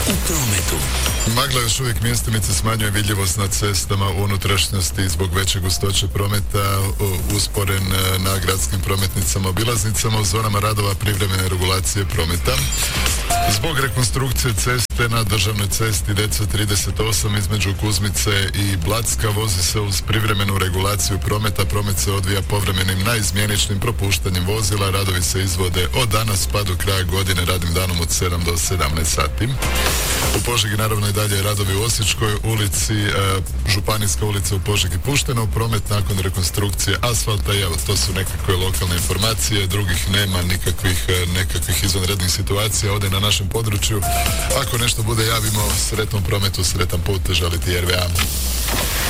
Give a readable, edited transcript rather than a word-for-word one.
u prometu. Magla još uvijek mjestimice smanjuje vidljivost na cestama u unutrašnjosti zbog veće gustoće prometa, usporen na gradskim prometnicama, obilaznicama, u zonama radova privremene regulacije prometa. Zbog rekonstrukcije ceste na državnoj cesti DC38 između Kuzmice i Blacka vozi se uz privremenu regulaciju prometa. Promet se odvija povremenim naizmjeničnim propuštanjem vozila. Radovi se izvode od danas pa do kraja godine radnim danom od 7 do 17 sati. U Požegi naravno i dalje radovi u Osječkoj ulici, Županijska ulica u Požegi puštena u promet nakon rekonstrukcije asfalta i evo to su nekakve lokalne informacije, drugih nema nekakvih izvanrednih situacija ovdje na našem području. Ako nešto bude javimo, sretnom prometu, sretan put, želiti RVA.